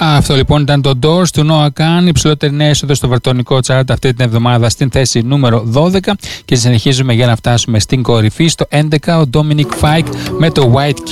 Αυτό λοιπόν ήταν το Doors του Noah Kahan, υψηλότερη νέα έσοδο στο βαρτονικό chart αυτή την εβδομάδα στην θέση νούμερο 12 και συνεχίζουμε για να φτάσουμε στην κορυφή στο 11 ο Dominic Fike με το White Key.